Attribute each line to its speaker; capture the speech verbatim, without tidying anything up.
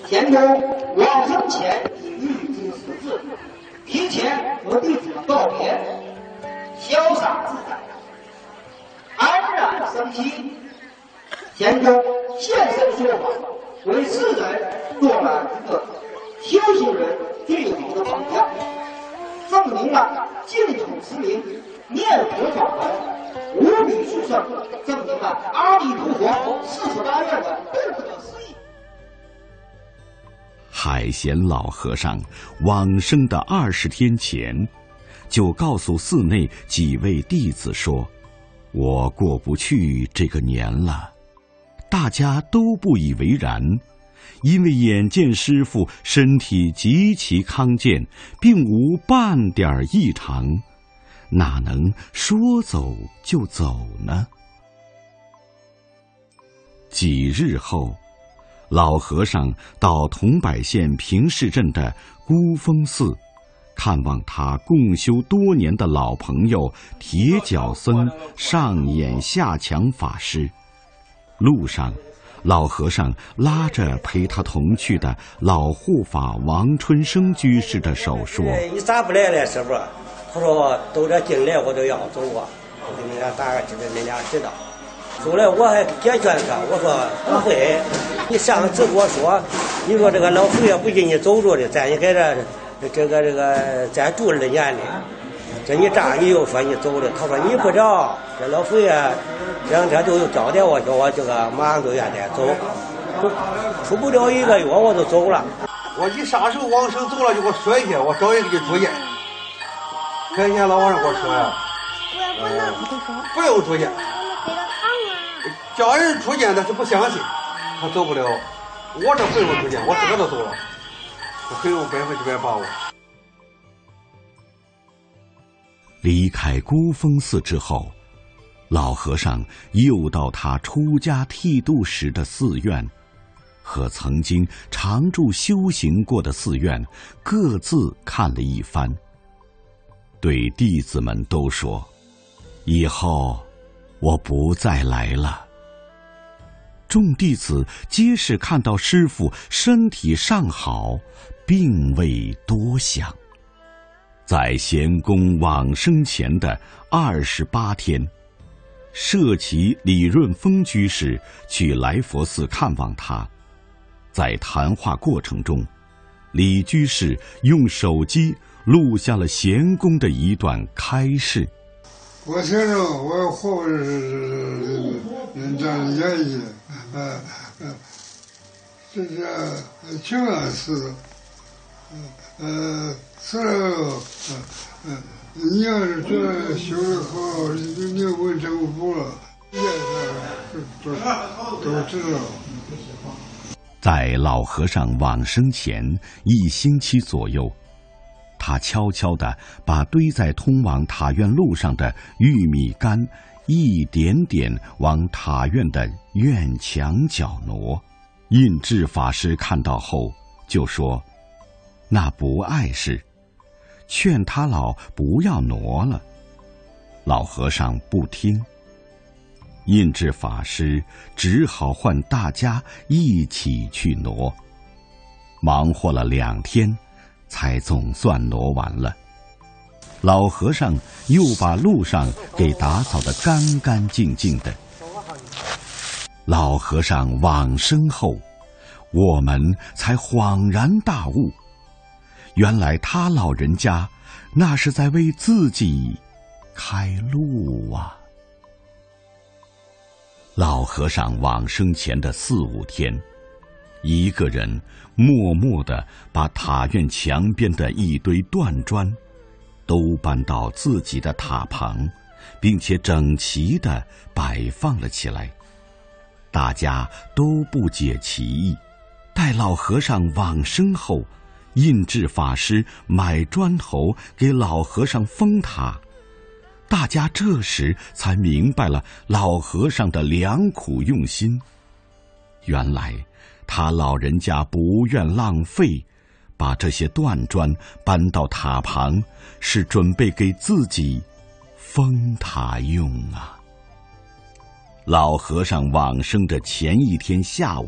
Speaker 1: 贤公往生前已预知时至，提前和弟子们告别，潇洒自在，安然生息。贤公现身说法，为世人做了一个修行人最好的榜样，证明了净土之名念佛法门无比殊胜，证明了阿弥陀佛四十八愿的不可思议。
Speaker 2: 海贤老和尚往生的二十天前，就告诉寺内几位弟子说：“我过不去这个年了。”大家都不以为然，因为眼见师父身体极其康健，并无半点异常，哪能说走就走呢？几日后，老和尚到桐柏县平市镇的孤峰寺，看望他共修多年的老朋友铁脚僧上演下强法师。路上，老和尚拉着陪他同去的老护法王春生居士的手说：“
Speaker 3: 你咋不来了，师傅？”他说：“都这进来我都要走啊，我给你俩打个知道，你俩知道。”后来我还解劝他，我说：“不会，你上次跟我说，你说这个老佛爷不给你走着的，咱也在这这个这个咱住了年的。这你这样你又说你走了。”他说：“你不知道，这老佛爷这两天都有交代我，叫我这个马上就愿意走，出不了一个月我就走了。
Speaker 4: 我你啥时候往生走了就给我说一下，我找人给你住院。这天老和尚跟我说呀，呃，不用住院，叫人出院他是不相信，他走不了。我这不用出院，我自个都走了，我很有百分之百把握。”
Speaker 2: 离开孤峰寺之后，老和尚又到他出家剃度时的寺院，和曾经常住修行过的寺院各自看了一番，对弟子们都说：“以后我不再来了。”众弟子皆是看到师父身体尚好，并未多想。在贤公往生前的二十八天，舍其李润峰居士去来佛寺看望他。在谈话过程中，李居士用手机录下了贤公的一段开示：“
Speaker 5: 我先生，我活着是人家的言语，呃呃，这是清安寺，呃。”是，呃呃，你要是觉得修得好，你你问政府了，也是都都知道。
Speaker 2: 在老和尚往生前一星期左右，他悄悄地把堆在通往塔院路上的玉米杆一点点往塔院的院墙角挪。印智法师看到后就说：“那不碍事。”劝他老不要挪了，老和尚不听。印智法师只好唤大家一起去挪，忙活了两天，才总算挪完了。老和尚又把路上给打扫得干干净净的。老和尚往生后，我们才恍然大悟，原来他老人家那是在为自己开路啊。老和尚往生前的四五天，一个人默默地把塔院墙边的一堆断砖都搬到自己的塔旁，并且整齐地摆放了起来。大家都不解其意。待老和尚往生后，印智法师买砖头给老和尚封塔，大家这时才明白了老和尚的良苦用心。原来他老人家不愿浪费，把这些断砖搬到塔旁，是准备给自己封塔用啊。老和尚往生的前一天下午，